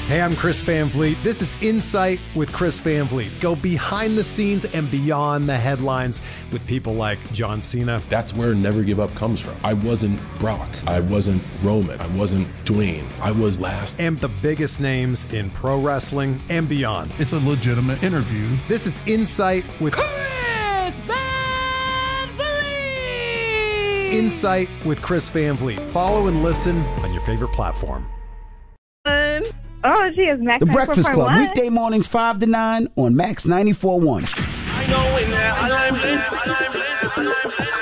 Hey, I'm Chris Van Vliet. This is Insight with Chris Van Vliet. Go behind the scenes and beyond the headlines with people like John Cena. That's where Never Give Up comes from. I wasn't Brock. I wasn't Roman. I wasn't Dwayne. I was last. And the biggest names in pro wrestling and beyond. It's a legitimate interview. This is Insight with Chris Van Vliet. Insight with Chris Van Vliet. Follow and listen on your favorite platform. Oh, she is Max. The Breakfast Club, 94.1. weekday mornings 5 to 9 on Max 94.1. I know it now.